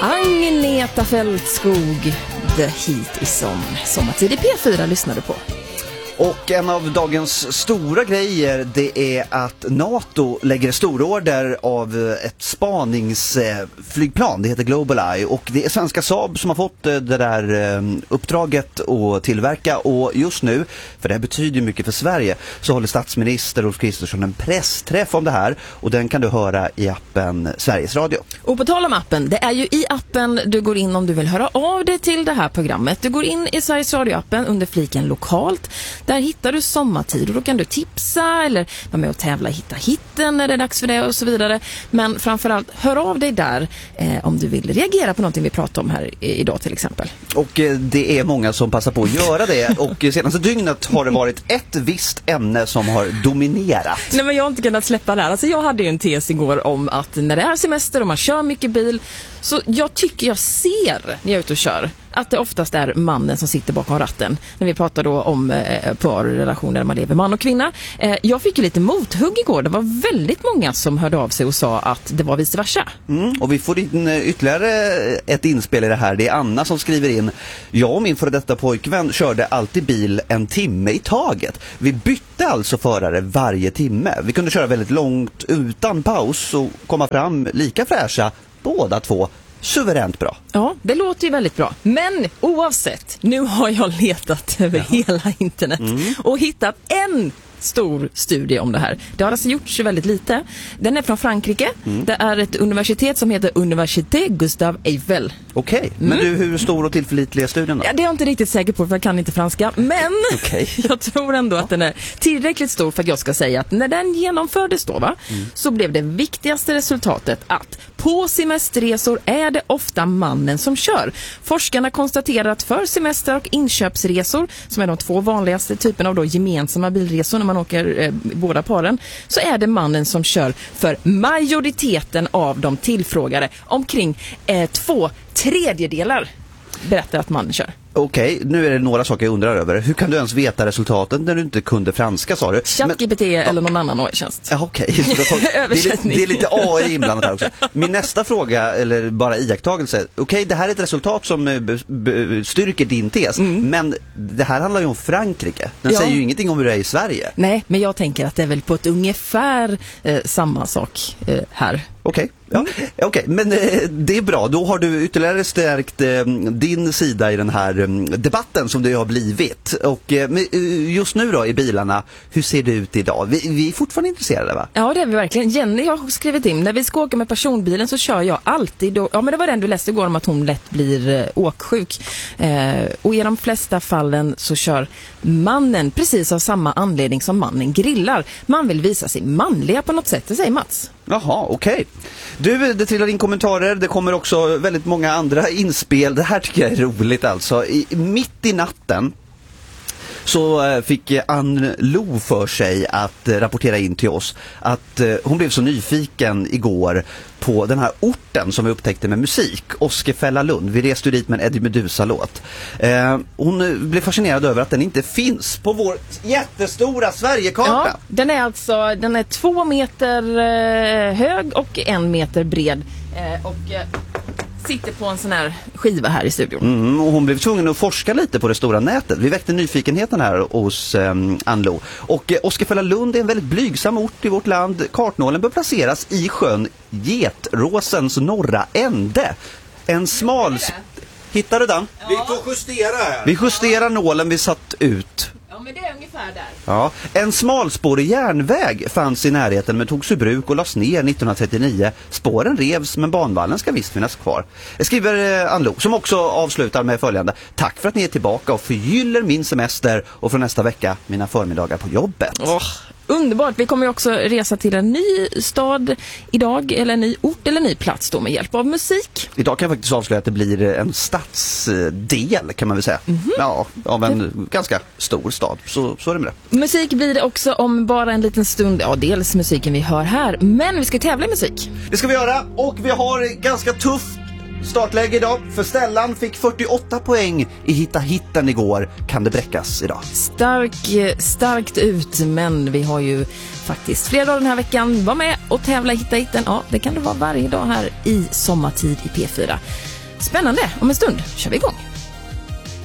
Agneta Fältskog, The Heat is on. Sommartid i P4 lyssnar du på. Och en av dagens stora grejer, det är att NATO lägger stororder av ett spaningsflygplan. Det heter GlobalEye och det är svenska Saab som har fått det där uppdraget att tillverka. Och just nu, för det här betyder mycket för Sverige, så håller statsminister Ulf Kristersson en pressträff om det här. Och den kan du höra i appen Sveriges Radio. Och på tal om appen, det är ju i appen du går in om du vill höra av dig till det här programmet. Du går in i Sveriges Radio-appen under fliken lokalt. Där hittar du sommartid och då kan du tipsa eller vara med och tävla, hitta hitten när det är dags för det och så vidare. Men framförallt, hör av dig där om du vill reagera på någonting vi pratar om här idag till exempel. Och det är många som passar på att göra det. Och senaste dygnet har det varit ett visst ämne som har dominerat. Nej, men jag har inte kunnat släppa det här. Alltså, jag hade ju en tes igår om att när det är semester och man kör mycket bil, så jag tycker jag ser när jag är ute och kör att det oftast är mannen som sitter bakom ratten. När vi pratar då om parrelationer där man lever man och kvinna. Jag fick ju lite mothugg igår. Det var väldigt många som hörde av sig och sa att det var vice versa. Och vi får in ytterligare ett inspel i det här. Det är Anna som skriver in: jag och min före detta pojkvän körde alltid bil en timme i taget. Vi bytte alltså förare varje timme. Vi kunde köra väldigt långt utan paus och komma fram lika fräscha båda två. Suveränt bra. Ja, det låter ju väldigt bra. Men oavsett, nu har jag letat över hela internet och hittat en stor studie om det här. Det har alltså gjorts väldigt lite. Den är från Frankrike. Det är ett universitet som heter Université Gustave Eiffel. Okej, men du, hur stor och tillförlitlig är studien då? Ja, det är jag inte riktigt säker på för jag kan inte franska. Men jag tror ändå att den är tillräckligt stor för att jag ska säga att när den genomfördes då så blev det viktigaste resultatet att på semesterresor är det ofta mannen som kör. Forskarna konstaterar att för semester och inköpsresor, som är de två vanligaste typerna av då gemensamma bilresor när man åker båda paren, så är det mannen som kör för majoriteten av de tillfrågade. Omkring 2/3 berättar att mannen kör. Okej, nu är det några saker jag undrar över. Hur kan du ens veta resultaten när du inte kunde franska, sa du? ChatGPT eller någon annan AI-tjänst. Ja, okej. Det är lite AI inblandat här också. Min nästa fråga, eller bara iakttagelse. Okej, det här är ett resultat som styrker din tes. Men det här handlar ju om Frankrike. Den säger ju ingenting om hur det är i Sverige. Nej, men jag tänker att det är väl på ett ungefär samma sak här. Okej. Ja, men det är bra. Då har du ytterligare stärkt din sida i den här debatten som det har blivit. Och just nu då i bilarna, hur ser det ut idag? Vi är fortfarande intresserade, va? Ja, det är vi verkligen. Jenny har skrivit in, när vi ska åka med personbilen så kör jag alltid då, men det var den du läste igår om att hon lätt blir åksjuk. Och i de flesta fallen så kör mannen precis av samma anledning som mannen grillar. Man vill visa sig manliga på något sätt, det säger Mats. Jaha, okej. Du, det trillar in kommentarer. Det kommer också väldigt många andra inspel. Det här tycker jag är roligt alltså. Mitt i natten så fick Ann Lo för sig att rapportera in till oss att hon blev så nyfiken igår på den här orten som vi upptäckte med musik, Åskefällalund. Vi reste dit med en Eddie Meduza-låt. Hon blev fascinerad över att den inte finns på vår jättestora Sverigekarta. Ja, den är 2 meter hög och 1 meter bred och sitter på en sån här skiva här i studion. Och hon blev tvungen att forska lite på det stora nätet. Vi väckte nyfikenheten här hos Ann Lo. Och Åskefällalund är en väldigt blygsam ort i vårt land. Kartnålen bör placeras i sjön Getråsens norra ände. En smal... Hittar du den? Vi får justera här. Vi justerar nålen vi satt ut. Ja, men det är ungefär där. Ja, en smalspårig järnväg fanns i närheten men togs ur bruk och lades ner 1939. Spåren revs men banvallen ska visst finnas kvar. Jag skriver Ann Lo, som också avslutar med följande: tack för att ni är tillbaka och förgyller min semester och från nästa vecka mina förmiddagar på jobbet. Underbart, vi kommer ju också resa till en ny stad idag, eller en ny ort eller ny plats då med hjälp av musik. Idag kan jag faktiskt avslöja att det blir en stadsdel kan man väl säga. Ja, av en ganska stor stad, så är det med det. Musik blir det också om bara en liten stund. Ja, dels musiken vi hör här, men vi ska tävla i musik. Det ska vi göra, och vi har ganska tufft startläge idag, för Stellan fick 48 poäng i Hitta Hitten igår. Kan det bräckas idag? Starkt ut, men vi har ju faktiskt flera dagar den här veckan. Var med och tävla i Hitta Hitten. Ja, det kan det vara varje dag här i sommartid i P4. Spännande, om en stund kör vi igång.